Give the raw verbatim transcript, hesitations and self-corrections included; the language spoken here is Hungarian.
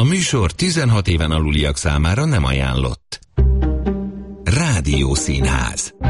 A műsor tizenhat éven aluliak számára nem ajánlott. Rádiószínház.